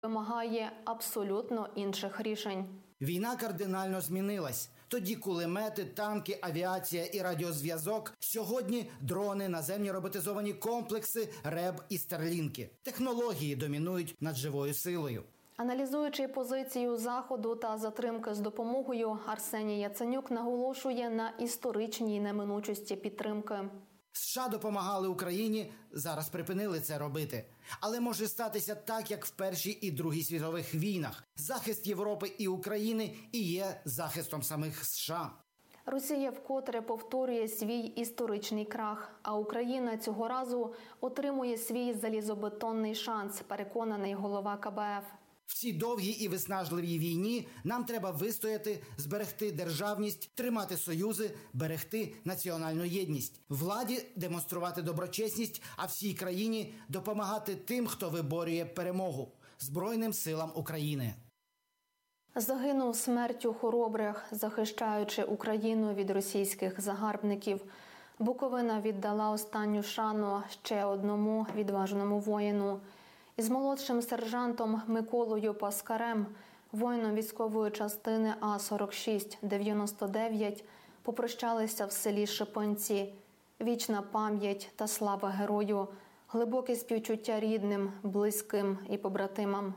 вимагає абсолютно інших рішень. Війна кардинально змінилась. Тоді кулемети, танки, авіація і радіозв'язок. Сьогодні дрони, наземні роботизовані комплекси, РЕБ і Старлінки. Технології домінують над живою силою. Аналізуючи позицію Заходу та затримки з допомогою, Арсеній Яценюк наголошує на історичній неминучості підтримки. США допомагали Україні, зараз припинили це робити. Але може статися так, як в Першій і Другій світових війнах. Захист Європи і України і є захистом самих США. Росія вкотре повторює свій історичний крах, а Україна цього разу отримує свій залізобетонний шанс, переконаний голова КБФ. В цій довгій і виснажливій війні нам треба вистояти, зберегти державність, тримати союзи, берегти національну єдність. Владі демонструвати доброчесність, а всій країні допомагати тим, хто виборює перемогу – Збройним силам України. Загинув смертю хоробрих, захищаючи Україну від російських загарбників. Буковина віддала останню шану ще одному відважному воїну. Із молодшим сержантом Миколою Паскарем, воїном військової частини А-46-99, попрощалися в селі Шипинці. Вічна пам'ять та слава герою, глибоке співчуття рідним, близьким і побратимам.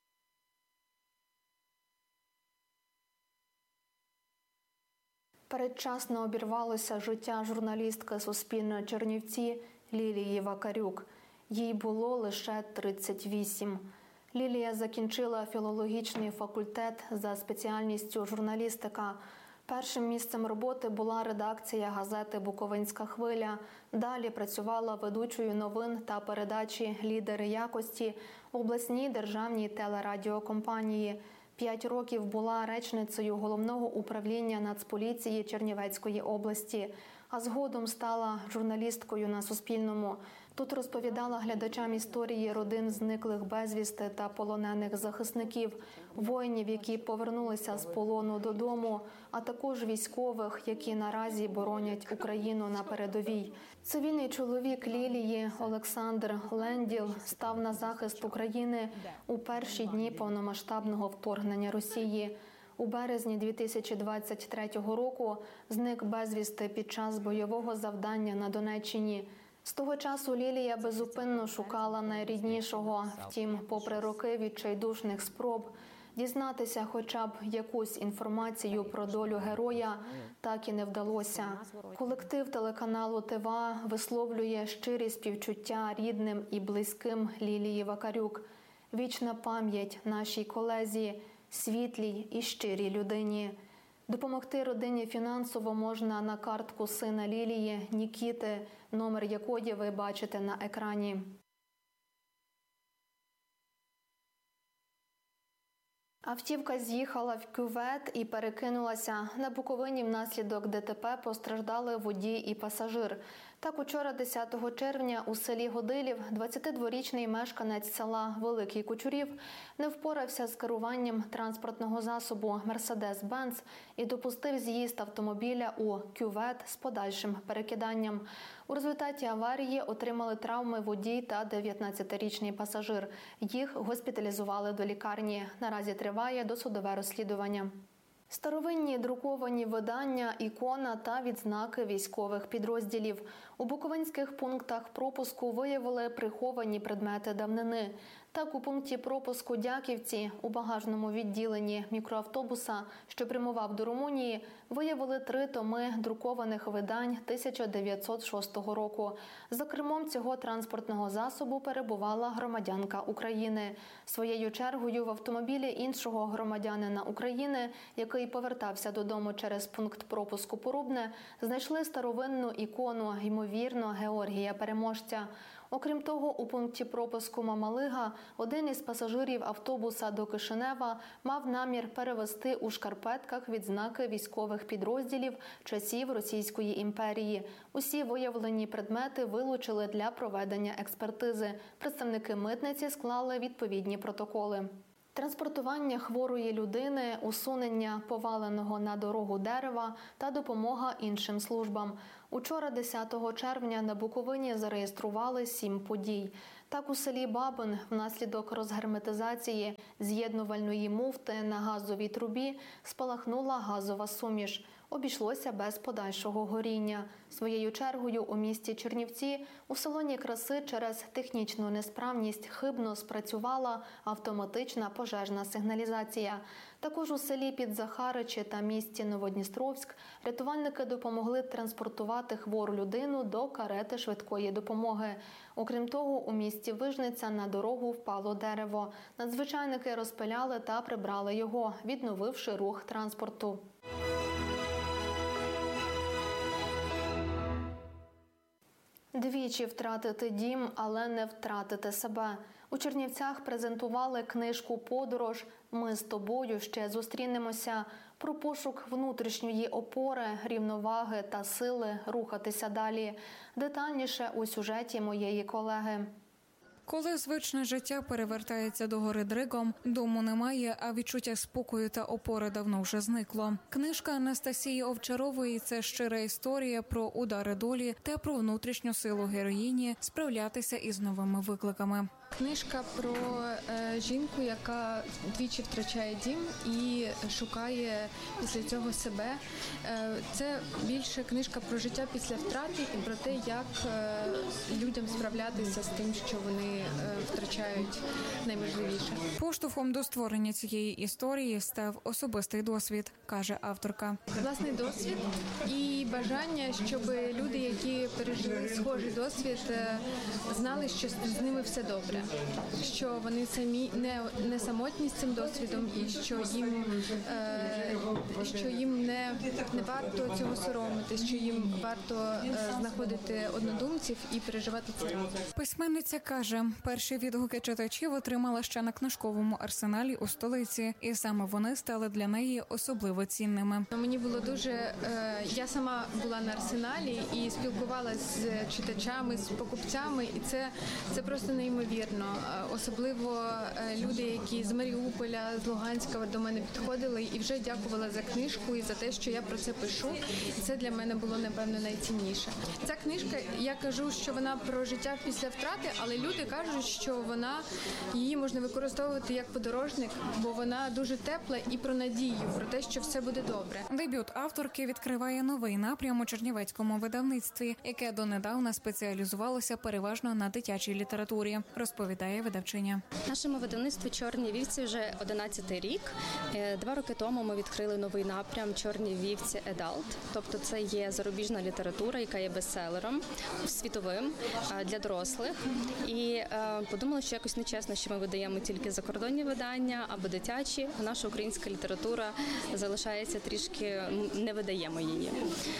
Передчасно обірвалося життя журналістки Суспільне Чернівці Лілії Вакарюк. Їй було лише 38. Лілія закінчила філологічний факультет за спеціальністю журналістика. Першим місцем роботи була редакція газети «Буковинська хвиля». Далі працювала ведучою новин та передачі «Лідери якості» в обласній державній телерадіокомпанії. 5 років була речницею Головного управління Нацполіції Чернівецької області, а згодом стала журналісткою на Суспільному. Тут розповідала глядачам історії родин зниклих безвісти та полонених захисників, воїнів, які повернулися з полону додому, а також військових, які наразі боронять Україну на передовій. Цивільний чоловік Лілії Олександр Ленділ став на захист України у перші дні повномасштабного вторгнення Росії. У березні 2023 року зник безвісти під час бойового завдання на Донеччині. З того часу Лілія безупинно шукала найріднішого. Втім, попри роки відчайдушних спроб дізнатися хоча б якусь інформацію про долю героя, так і не вдалося. Колектив телеканалу ТВА висловлює щирі співчуття рідним і близьким Лілії Вакарюк. Вічна пам'ять нашій колезі, світлій і щирій людині. Допомогти родині фінансово можна на картку сина Лілії Нікіти, номер якої ви бачите на екрані. Автівка з'їхала в кювет і перекинулася. На Буковині внаслідок ДТП постраждали водій і пасажир. Так, учора, 10 червня, у селі Годилів 22-річний мешканець села Великий Кучурів не впорався з керуванням транспортного засобу «Мерседес-Бенц» і допустив з'їзд автомобіля у кювет з подальшим перекиданням. У результаті аварії отримали травми водій та 19-річний пасажир. Їх госпіталізували до лікарні. Наразі триває досудове розслідування. Старовинні друковані видання, ікона та відзнаки військових підрозділів. У буковинських пунктах пропуску виявили приховані предмети давнини. Так, у пункті пропуску Дяківці у багажному відділенні мікроавтобуса, що прямував до Румунії, виявили 3 томи друкованих видань 1906 року. За кермом цього транспортного засобу перебувала громадянка України. Своєю чергою в автомобілі іншого громадянина України, який повертався додому через пункт пропуску Порубне, знайшли старовинну ікону, ймовірно, Георгія Переможця. Окрім того, у пункті пропуску Мамалига один із пасажирів автобуса до Кишинева мав намір перевезти у шкарпетках відзнаки військових підрозділів часів Російської імперії. Усі виявлені предмети вилучили для проведення експертизи. Представники митниці склали відповідні протоколи. Транспортування хворої людини, усунення поваленого на дорогу дерева та допомога іншим службам. Учора, 10 червня, на Буковині зареєстрували 7 подій. Так у селі Бабин внаслідок розгерметизації з'єднувальної муфти на газовій трубі спалахнула газова суміш. Обійшлося без подальшого горіння. Своєю чергою у місті Чернівці у салоні краси через технічну несправність хибно спрацювала автоматична пожежна сигналізація. Також у селі Підзахаричі та місті Новодністровськ рятувальники допомогли транспортувати хвору людину до карети швидкої допомоги. Окрім того, у місті Вижниця на дорогу впало дерево. Надзвичайники розпиляли та прибрали його, відновивши рух транспорту. Двічі втратити дім, але не втратити себе. У Чернівцях презентували книжку «Подорож. Ми з тобою ще зустрінемося» про пошук внутрішньої опори, рівноваги та сили рухатися далі. Детальніше у сюжеті моєї колеги. Коли звичне життя перевертається догори дригом, дому немає, а відчуття спокою та опори давно вже зникло. Книжка Анастасії Овчарової – це щира історія про удари долі та про внутрішню силу героїні справлятися із новими викликами. Книжка про жінку, яка двічі втрачає дім і шукає після цього себе. Це більше книжка про життя після втрати і про те, як людям справлятися з тим, що вони втрачають найважливіше. Поштовхом до створення цієї історії став особистий досвід, каже авторка. Власний досвід і бажання, щоб люди, які пережили схожий досвід, знали, що з ними все добре. Що вони самі не самотні з цим досвідом і що їм не варто цього соромитись, що їм варто знаходити однодумців і переживати це разом. Письменниця каже, перші відгуки читачів отримала ще на книжковому арсеналі у столиці, і саме вони стали для неї особливо цінними. Мені було дуже... Я сама була на арсеналі і спілкувалася з читачами, з покупцями, і це просто неймовірно. Особливо люди, які з Маріуполя, з Луганська до мене підходили і вже дякували за книжку і за те, що я про це пишу. Це для мене було, напевно, найцінніше. Ця книжка, я кажу, що вона про життя після втрати, але люди кажуть, що її можна використовувати як подорожник, бо вона дуже тепла і про надію, про те, що все буде добре. Дебют авторки відкриває новий напрям у чернівецькому видавництві, яке донедавна спеціалізувалося переважно на дитячій літературі, розповідає видавчиня. Нашому видавництву «Чорні вівці» вже 11-й рік. 2 роки тому ми відкрили новий напрям «Чорні вівці Adult». Тобто це є зарубіжна література, яка є бестселером, світовим, для дорослих. І подумали, що якось нечесно, що ми видаємо тільки закордонні видання або дитячі. Наша українська література залишається трішки, не видаємо її.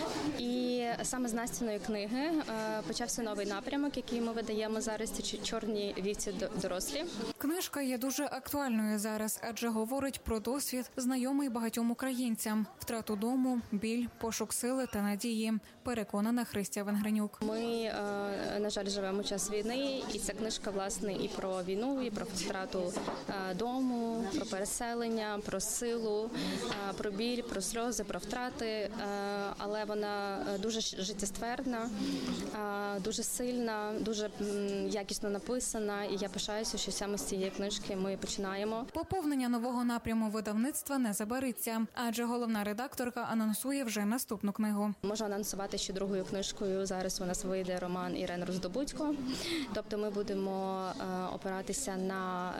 І саме з Настіної книги почався новий напрямок, який ми видаємо зараз, це «Чорні вівці дорослі». Книжка є дуже актуальною зараз, адже говорить про досвід, знайомий багатьом українцям – втрату дому, біль, пошук сили та надії, переконана Христя Венгренюк. Ми, на жаль, живемо в час війни, і ця книжка, власне, і про війну, і про втрату дому, про переселення, про силу, про біль, про сльози, про втрати, але вона дуже життєствердна, дуже сильна, дуже якісно написана, і я пишаюся, що саме з цієї книжки ми починаємо. Поповнення нового напряму видавництва не забариться, адже головна редакторка анонсує вже наступну книгу. Можу анонсувати, що другою книжкою зараз у нас вийде роман Ірени Роздобудько. Тобто ми будемо опиратися на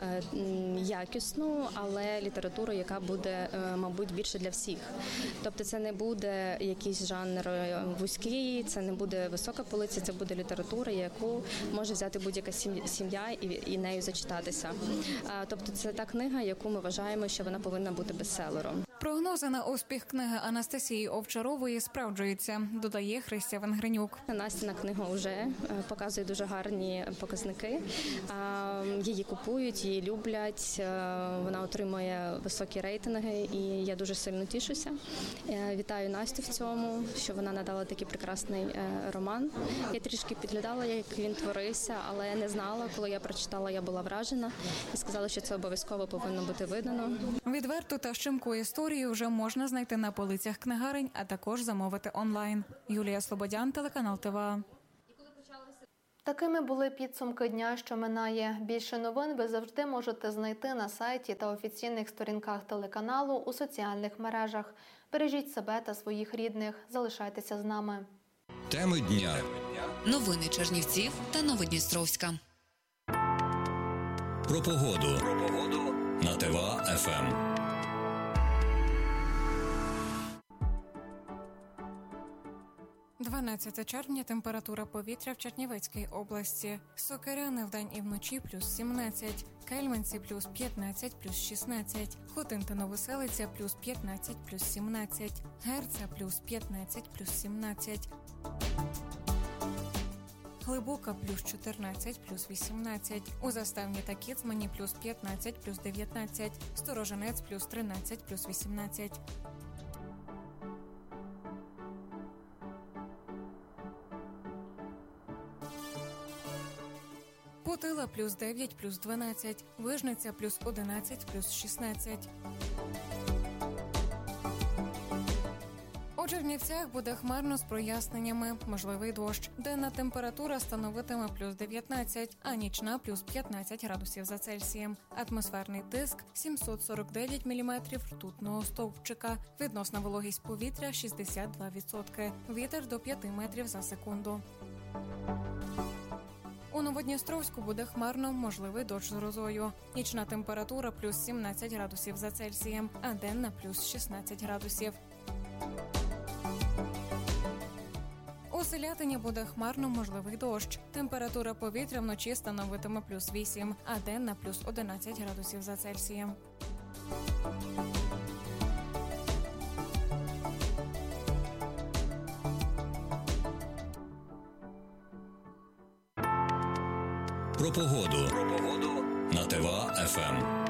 якісну, але літературу, яка буде, мабуть, більше для всіх. Тобто це не буде якийсь жанр вузький, це не буде висока полиця, це буде література, яку може взяти будь-яка сім'я і нею зачитатися. Тобто це та книга, яку ми вважаємо, що вона повинна бути бестселером. Прогнози на успіх книги Анастасії Овчарової справджуються, додає Христя Венгренюк. Настіна книга вже показує дуже гарні показники. Її купують, її люблять, вона отримує високі рейтинги і я дуже сильно тішуся. Вітаю Настю в цьому, що вона надала такий прекрасний роман. Я трішки підглядала, як він творився, але не знала, коли я прочитала, я була вражена і сказала, що це обов'язково повинно бути видано. Відверту та щемку історію вже можна знайти на полицях книгарень, а також замовити онлайн. Юлія Слободян, телеканал ТВА. Такими були підсумки дня, що минає. Більше новин ви завжди можете знайти на сайті та офіційних сторінках телеканалу у соціальних мережах. Бережіть себе та своїх рідних. Залишайтеся з нами. Теми дня. Новини Чернівців та Новодністровська. Про погоду. На ТВА-ФМ. 12 червня, температура повітря в Чернівецькій області. Сокиряни вдень і вночі плюс 17, Кельменці плюс 15, плюс 16, Хотин та Новоселиця плюс 15, плюс 17, Герця плюс 15, плюс 17, Глибока плюс 14, плюс 18, у Заставні та Кіцмані плюс 15, плюс 19, Сторожинець плюс 13, плюс 18. Путила плюс 9, плюс 12, Вижниця плюс 11, плюс 16. У Чернівцях буде хмарно з проясненнями, можливий дощ. Денна температура становитиме плюс 19, а нічна плюс 15 градусів за Цельсієм. Атмосферний тиск 749 міліметрів ртутного стовпчика. Відносна вологість повітря 62%. Вітер до 5 метрів за секунду. У Новодністровську буде хмарно, можливий дощ з грозою. Нічна температура плюс 17 градусів за Цельсієм, а денна плюс 16 градусів. У Селятині буде хмарно, можливий дощ. Температура повітря вночі становитиме плюс 8, а денна плюс 11 градусів за Цельсієм. Про погоду. На ТВА-ФМ.